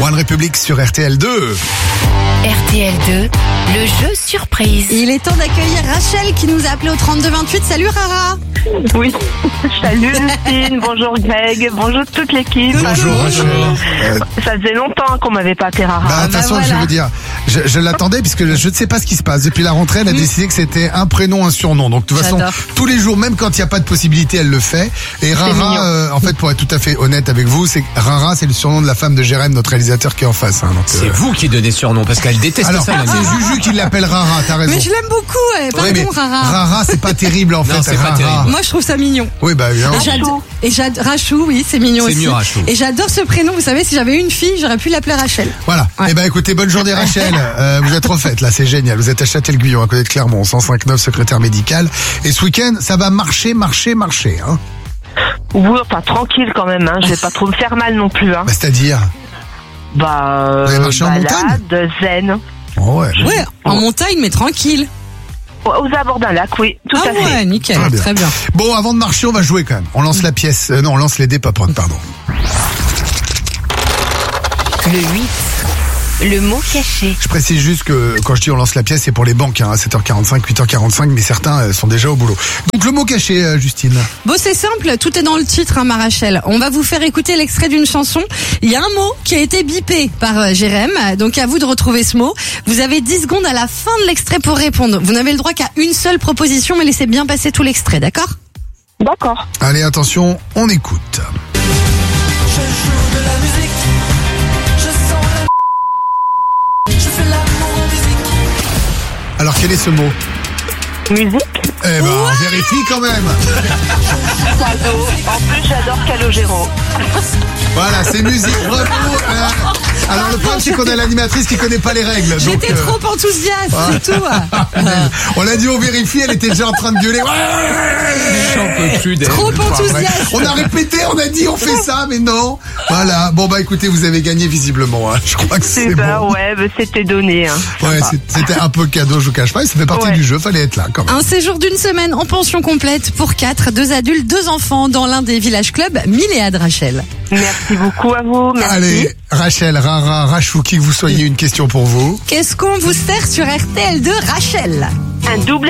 One Republic sur RTL2. RTL2, le jeu surprise. Il est temps d'accueillir Rachel qui nous a appelé au 3228. Salut Rara. Oui, salut Justine, bonjour Greg, bonjour toute l'équipe. Bonjour Rachel. Ça faisait longtemps qu'on m'avait pas appelé Rara. De toute façon, je vais vous dire, je l'attendais puisque je ne sais pas ce qui se passe. Depuis la rentrée, elle a décidé que c'était un prénom, un surnom. Donc de toute façon, J'adore. tous les jours, même quand il n'y a pas de possibilité, elle le fait. Et Rara, en fait, pour être tout à fait honnête avec vous, Rara, c'est le surnom de la femme de Jérém, notre réalisateur qui est en face. Hein, donc, C'est vous qui donnez surnom parce qu'elle déteste alors, ça. la c'est mienne. Juju qui l'appelle Rara, t'as raison. Mais je l'aime beaucoup, pardon Ouais, mais Rara. Rara, c'est pas terrible en fait. Non, c'est pas Rara. terrible. Moi je trouve ça mignon. Oui, bah évidemment. Rachou, oui, c'est mignon C'est aussi. mieux, Rachou. Et j'adore ce prénom. Vous savez, si j'avais une fille, j'aurais pu l'appeler Rachel. Voilà. Ouais. Eh ben écoutez, bonne journée Rachel. Vous êtes refaite là, c'est génial. Vous êtes à Châtel-Guyon, à côté de Clermont, 105.9, secrétaire médical. Et ce week-end, ça va marcher. Hein. Oui, enfin tranquille quand même, hein. Je vais pas trop me faire mal non plus. Hein. Bah, c'est-à-dire. Vous avez marché en montagne zen. Oh ouais. Ouais, en montagne, mais tranquille. Aux abords d'un lac, oui, tout à fait. Ouais, nickel, Très bien. très bien. Bon, avant de marcher, on va jouer quand même. On lance la pièce. Non, on lance les dés pop rock, pardon. Le 8, le mot caché. Je précise juste que quand je dis on lance la pièce, c'est pour les banques, hein, à 7h45, 8h45, mais certains sont déjà au boulot. Donc le mot caché, Justine. Bon, c'est simple, tout est dans le titre, hein, ma Rachel. On va vous faire écouter l'extrait d'une chanson. Il y a un mot qui a été bipé par Jérém, donc à vous de retrouver ce mot. Vous avez 10 secondes à la fin de l'extrait pour répondre. Vous n'avez le droit qu'à une seule proposition, mais laissez bien passer tout l'extrait, d'accord ? D'accord. Allez, attention, on écoute. Alors quel est ce mot? Musique. Eh ben, vérifie quand même. Calo. En plus, j'adore Calogero. Voilà, c'est musique. Bravo. Alors le problème, c'est qu'on a l'animatrice qui connaît pas les règles. Donc, J'étais trop enthousiaste, c'est tout. on a dit on vérifie, elle était déjà en train de gueuler. J'en peux plus d'elle. Trop enthousiaste. On a répété, on a dit on fait ça, mais non. Voilà. Bon bah écoutez, vous avez gagné visiblement. Hein. Je crois que c'est Super, bon. ouais, c'était donné. Hein. Ouais, c'était un peu cadeau, je vous cache pas. Ça fait partie du jeu, fallait être là quand même. Un séjour d'une semaine en pension complète pour 4, 2 adultes, 2 enfants dans l'un des villages clubs Milléade, Rachel. Merci beaucoup à vous. Merci. Allez, Rachel, Rara, Rachou, qui que vous soyez, une question pour vous. Qu'est-ce qu'on vous sert sur RTL2, Rachel ? Un double